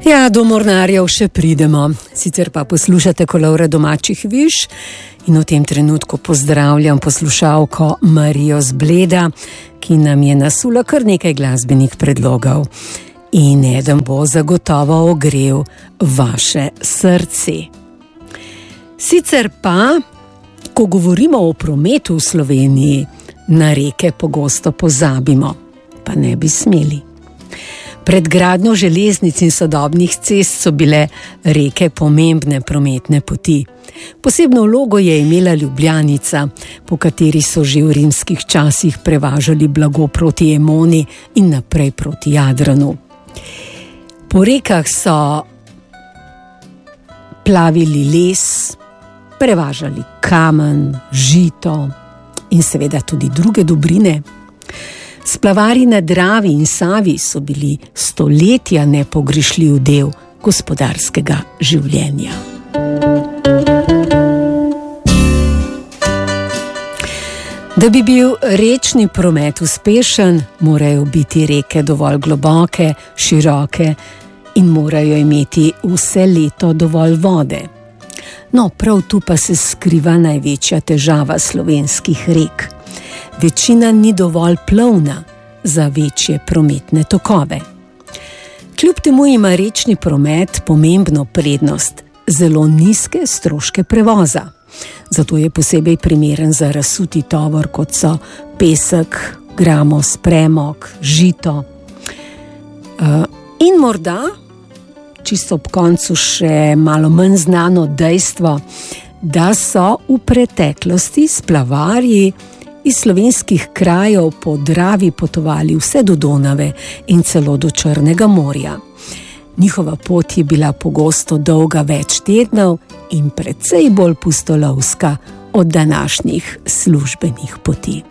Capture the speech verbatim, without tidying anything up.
Ja, do mornarjev še pridemo, sicer pa poslušate Kolovre domačih viž in v tem trenutku pozdravljam poslušalko Marijo z Bleda, ki nam je nasula kar nekaj glasbenih predlogov in eden bo zagotovo ogrel vaše srce. Sicer pa, ko govorimo o prometu v Sloveniji, na reke pogosto pozabimo, pa ne bi smeli. Pred gradnjo železnic in sodobnih cest so bile reke pomembne prometne poti. Posebno vlogo je imela Ljubljanica, po kateri so že v rimskih časih prevažali blago proti Emoni in naprej proti Jadranu. Po rekah so plavili les, prevažali kamen, žito in seveda tudi druge dobrine. Splavari na Dravi in Savi so bili stoletja nepogrešljiv del gospodarskega življenja. Da bi bil rečni promet uspešen, morajo biti reke dovolj globoke, široke in morajo imeti vse leto dovolj vode. No, prav tu pa se skriva največja težava slovenskih rek. Večina ni dovolj plovna za večje prometne tokove. Kljub temu ima rečni promet pomembno prednost, zelo nizke stroške prevoza. Zato je posebej primeren za razsuti tovor, kot so pesek, gramos, premog, žito. In morda, čisto ob koncu še malo manj znano dejstvo, da so v preteklosti splavarji iz slovenskih krajev po Dravi potovali vse do Donave in celo do Črnega morja. Njihova pot je bila pogosto dolga več tednov in precej bolj pustolovska od današnjih službenih poti.